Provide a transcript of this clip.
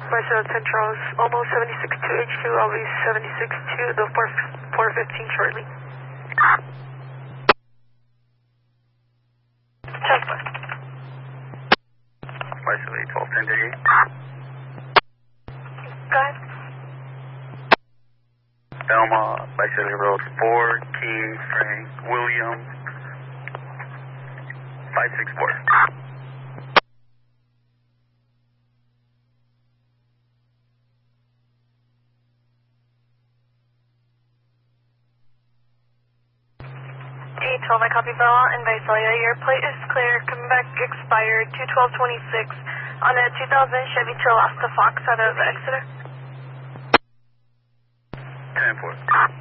Vice 10 Charles, almost 76 to H2, I'll be 76 to the 415 shortly. Transfer. Vice 1210 Go ahead. Belmont, Vice Road 4, King, Frank, William, 564. I copy Belmont and Visalia. Your plate is clear. Coming back expired 2/12/26 on a 2000 Chevy Alaska Fox out of Exeter. 10-4.